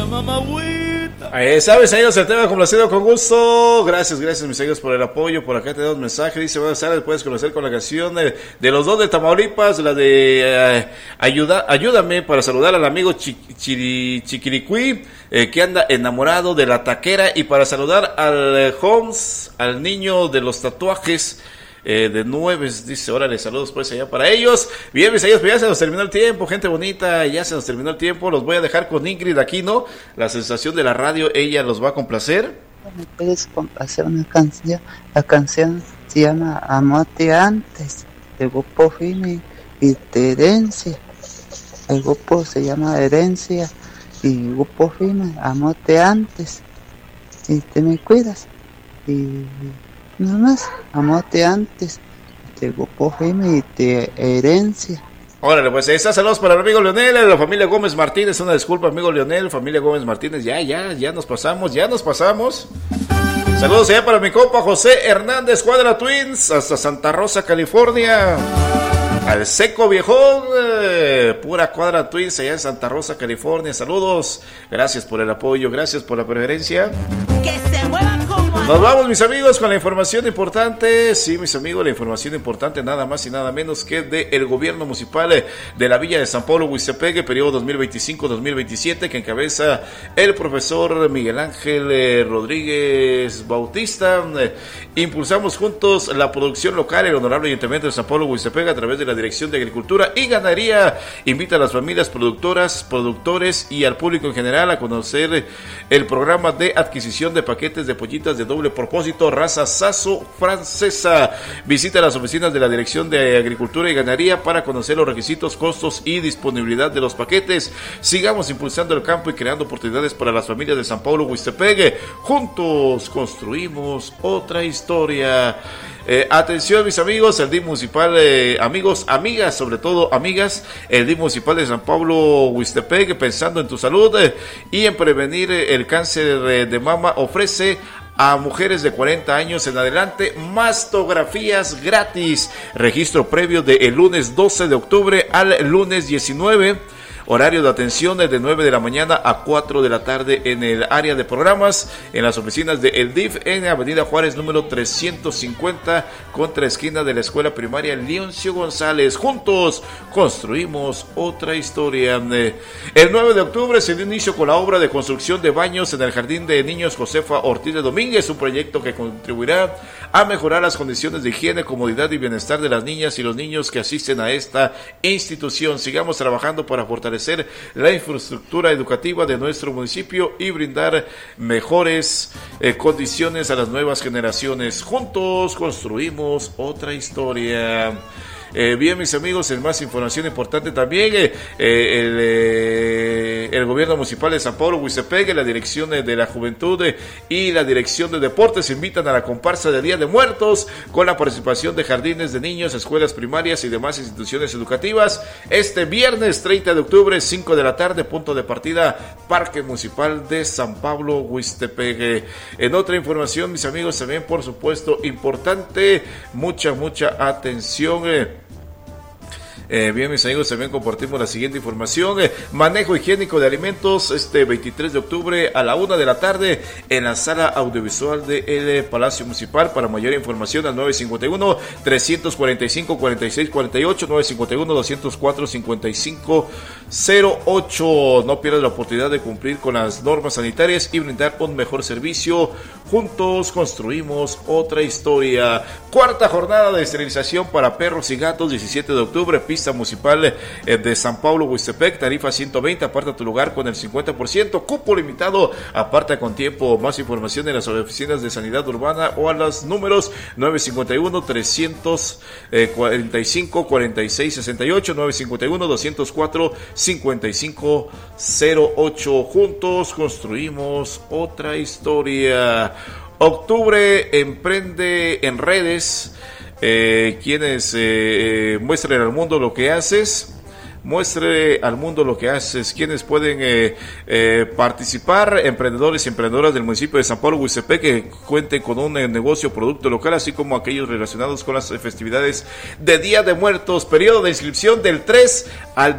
Ahí sabes, amigos, el tema complacido con gusto. Gracias, mis amigos, por el apoyo. Por acá tenemos mensaje. Dice, buenas tardes, puedes conocer con la canción de los dos de Tamaulipas, la de Ayúdame, para saludar al amigo Chiquiricuí, que anda enamorado de la taquera, y para saludar al Holmes, al niño de los tatuajes, de Nueves. Dice, órale, saludos pues allá para ellos. Bien, mis amigos, pues ya se nos terminó el tiempo, gente bonita, ya se nos terminó el tiempo. Los voy a dejar con Ingrid Aquino, la sensación de la radio. Ella los va a complacer. ¿Me puedes complacer una canción? La canción se llama Amote Antes, de grupo Fimi y de Herencia. El grupo se llama Herencia y grupo Fimi, Amote Antes, y te me cuidas. Y nada más, Amote Antes, te grupo Fimi y te Herencia. Órale, pues ahí está, saludos para el amigo Leonel, la familia Gómez Martínez. Una disculpa, amigo Leonel, familia Gómez Martínez, ya nos pasamos. Saludos allá para mi compa José Hernández, Cuadra Twins, hasta Santa Rosa, California. Al Seco Viejón, pura Cuadra Twins allá en Santa Rosa, California. Saludos, gracias por el apoyo, gracias por la preferencia. Que se muevan como... Nos vamos, mis amigos, con la información importante. Sí, mis amigos, la información importante, nada más y nada menos que del gobierno municipal de la Villa de San Pablo, Huistepegue, periodo 2025-2027, que encabeza el profesor Miguel Ángel Rodríguez Bautista. Impulsamos juntos la producción local. El honorable Ayuntamiento de San Pablo, Huistepegue, a través de la Dirección de Agricultura y Ganadería, invita a las familias productoras, productores y al público en general a conocer el programa de adquisición de paquetes de pollitas de doble propósito, raza Saso francesa. Visita las oficinas de la Dirección de Agricultura y Ganadería para conocer los requisitos, costos y disponibilidad de los paquetes. Sigamos impulsando el campo y creando oportunidades para las familias de San Pablo, Huistepegue. Juntos construimos otra historia. Atención, mis amigos, el DIF municipal, amigos, amigas, sobre todo amigas, el DIF municipal de San Pablo, Huistepegue, pensando en tu salud y en prevenir el cáncer de mama, ofrece a mujeres de 40 años en adelante mastografías gratis. Registro previo del lunes 12 de octubre al lunes 19. Horario de atención es de 9 de la mañana a 4 de la tarde en el área de programas, en las oficinas de el DIF, en Avenida Juárez, número 350, contra esquina de la Escuela Primaria Leoncio González. Juntos construimos otra historia. El 9 de octubre se dio inicio con la obra de construcción de baños en el Jardín de Niños Josefa Ortiz de Domínguez, un proyecto que contribuirá a mejorar las condiciones de higiene, comodidad y bienestar de las niñas y los niños que asisten a esta institución. Sigamos trabajando para fortalecer la infraestructura educativa de nuestro municipio y brindar mejores condiciones a las nuevas generaciones. Juntos construimos otra historia. Bien, mis amigos, en más información importante también, el gobierno municipal de San Pablo, Huistepegue, la Dirección de la Juventud y la Dirección de Deportes invitan a la comparsa de Día de Muertos con la participación de jardines de niños, escuelas primarias y demás instituciones educativas. Este viernes 30 de octubre, 5 de la tarde, punto de partida, Parque Municipal de San Pablo, Huistepegue. En otra información, mis amigos, también por supuesto importante, mucha atención. Bien, mis amigos, también compartimos la siguiente información. Manejo higiénico de alimentos este 23 de octubre a la 1 de la tarde en la sala audiovisual del Palacio Municipal. Para mayor información al 951-345-4648, 951-204-5508. No pierdas la oportunidad de cumplir con las normas sanitarias y brindar un mejor servicio. Juntos construimos otra historia. Cuarta jornada de esterilización para perros y gatos, 17 de octubre, pista municipal de San Pablo, Huistepec, tarifa 120, aparta tu lugar con el 50%, cupo limitado, aparta con tiempo. Más información en las oficinas de Sanidad Urbana o a los números 951-345-4668, 951-204-5508. Juntos construimos otra historia. Octubre emprende en redes. Quienes muestren al mundo lo que haces. Muestre al mundo lo que haces. Quienes pueden participar: emprendedores y emprendedoras del municipio de San Pablo, Huistepec, que cuenten con un negocio o producto local, así como aquellos relacionados con las festividades de Día de Muertos. Periodo de inscripción del 3 al